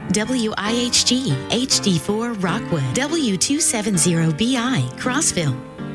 WIHG HD4 Rockwood, W270BI Crossville.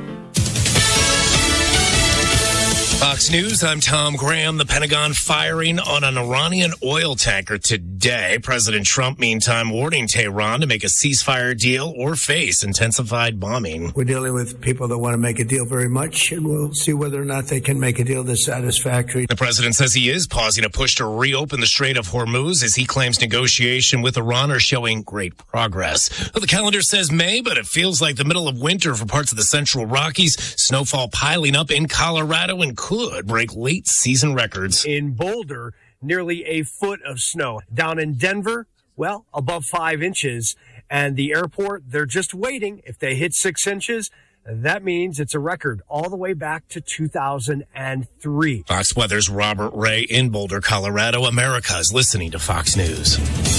Fox News, I'm Tom Graham. The Pentagon firing on an Iranian oil tanker today. President Trump, meantime, warning Tehran to make a ceasefire deal or face intensified bombing. We're dealing with people that want to make a deal very much, and we'll see whether or not they can make a deal that's satisfactory. The president says he is pausing a push to reopen the Strait of Hormuz as he claims negotiation with Iran are showing great progress. Well, the calendar says May, but it feels like the middle of winter for parts of the central Rockies. Snowfall piling up in Colorado and could break late season records. In Boulder, nearly a foot of snow. Down in Denver, well, above 5 inches. And the airport, they're just waiting. If they hit 6 inches, that means it's a record all the way back to 2003. Fox Weather's Robert Ray in Boulder, Colorado. America is listening to Fox News.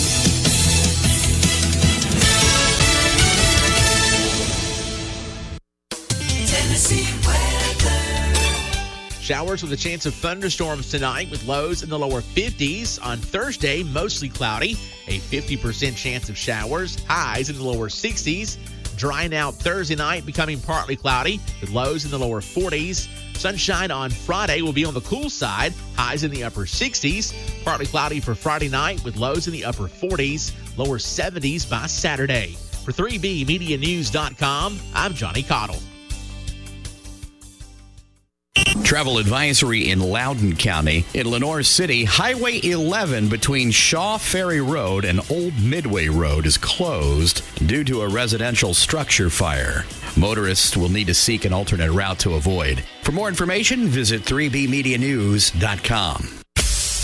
Tennessee weather. Showers with a chance of thunderstorms tonight with lows in the lower 50s. On Thursday, mostly cloudy, a 50% chance of showers, highs in the lower 60s. Drying out Thursday night, becoming partly cloudy with lows in the lower 40s. Sunshine on Friday will be on the cool side, highs in the upper 60s. Partly cloudy for Friday night with lows in the upper 40s, lower 70s by Saturday. For 3BMediaNews.com, I'm Johnny Cottle. Travel advisory in Loudoun County. In Lenoir City, Highway 11 between Shaw Ferry Road and Old Midway Road is closed due to a residential structure fire. Motorists will need to seek an alternate route to avoid. For more information, visit 3BMediaNews.com.